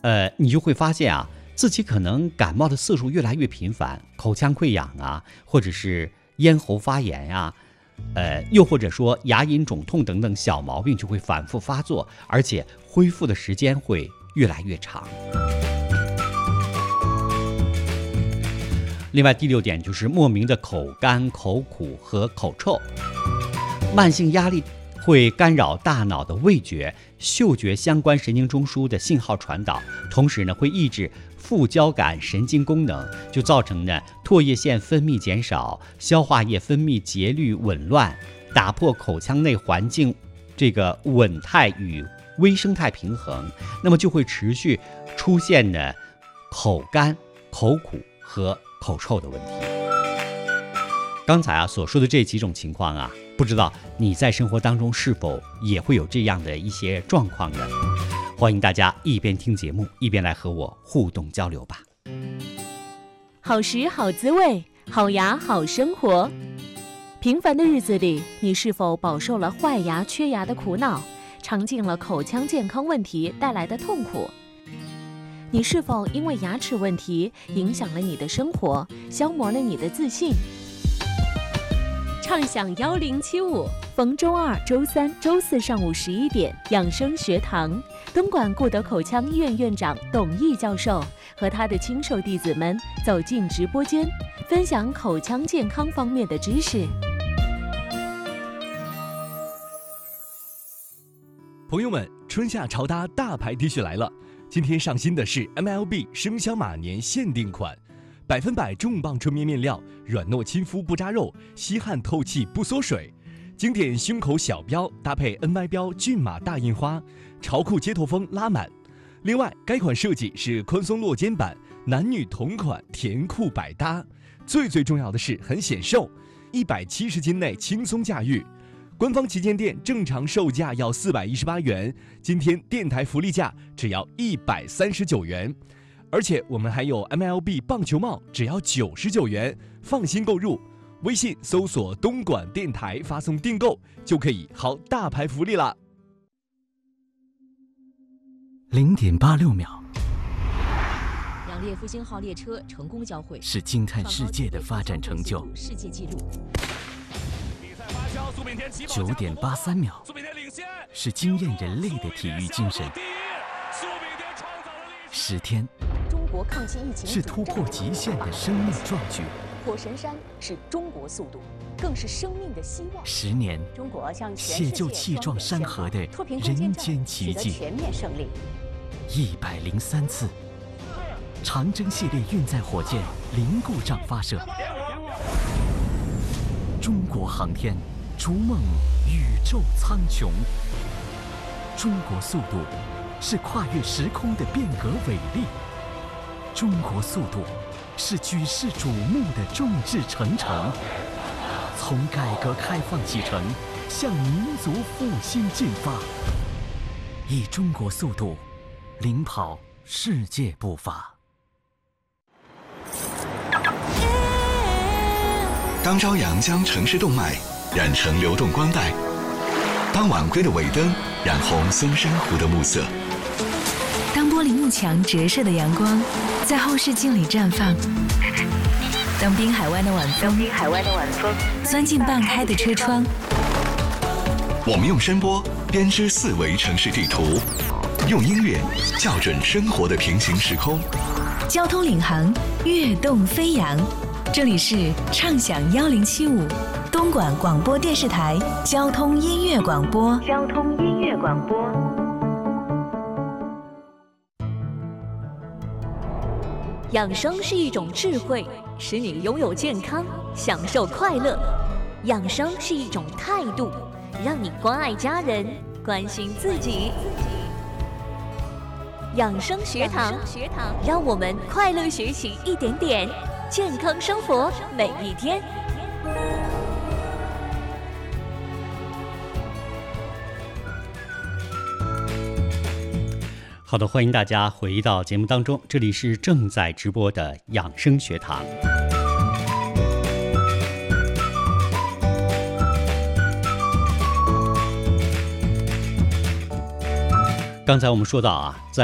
你就会发现啊，自己可能感冒的次数越来越频繁，口腔溃疡啊，或者是咽喉发炎呀，又或者说牙龈肿痛等等小毛病就会反复发作，而且恢复的时间会越来越长。另外第6点就是莫名的口干、口苦和口臭。慢性压力会干扰大脑的味觉、嗅觉相关神经中枢的信号传导，同时呢会抑制副交感神经功能，就造成呢唾液腺分泌减少，消化液分泌节律紊乱，打破口腔内环境这个稳态与微生态平衡，那么就会持续出现呢口干、口苦和口臭的问题。刚才所说的这几种情况啊，不知道你在生活当中是否也会有这样的一些状况呢？欢迎大家一边听节目一边来和我互动交流吧。 好食好滋味，好牙好生活。平凡的日子里，你是否饱受了坏牙缺牙的苦恼，尝尽了口腔健康问题带来的痛苦？你是否因为牙齿问题影响了你的生活，消磨了你的自信？畅享1075，逢周2、周3、周4上午11点，养生学堂，东莞顾德口腔医院院长董毅教授和他的亲授弟子们走进直播间，分享口腔健康方面的知识。 朋友们，春夏潮搭大牌 T 恤来了，今天上新的是 MLB 生肖马年限定款，100%重磅纯棉面料，软糯亲肤不扎肉，吸汗透气不缩水。经典胸口小标搭配 NY 标骏马大印花，潮酷街头风拉满。另外，该款设计是宽松落肩版，男女同款，甜酷百搭。最重要的是很显瘦，170斤内轻松驾驭。官方旗舰店正常售价要418元，今天电台福利价只要139元。而且我们还有 MLB 棒球帽，只要99元，放心购入。微信搜索东莞电台，发送订购就可以薅大牌福利啦。 0.86秒， 两列复兴号列车成功交汇， 是惊叹世界的发展成就。 世界纪录。 9.83秒，是惊艳人类的体育精神。10天， 中国抗击疫情是突破极限的生命壮举。 火神山是中国速度，更是生命的希望。 10年， 中国向全世界解救气壮山河的人间奇迹。 全面胜利。 103次，长征系列运载火箭零故障发射。中国航天逐梦宇宙苍穹。中国速度是跨越时空的变革伟力，中国速度是举世瞩目的众志成城。从改革开放启程，向民族复兴进发，以中国速度领跑世界步伐。 当朝阳将城市动脉染成流动光带，当晚归的尾灯染红松山湖的暮色， 当玻璃幕墙折射的阳光在后视镜里绽放，当滨海湾的晚风钻进半开的车窗， 我们用声波编织4维城市地图，用音乐校准生活的平行时空。 交通领航，跃动飞扬。这里是畅享1075东莞广播电视台交通音乐广播。 养生是一种智慧，使你拥有健康，享受快乐。养生是一种态度，让你关爱家人，关心自己。养生学堂，让我们快乐学习一点点，健康生活每一天。 好的，欢迎大家回到节目当中，这里是正在直播的养生学堂。刚才我们说到啊，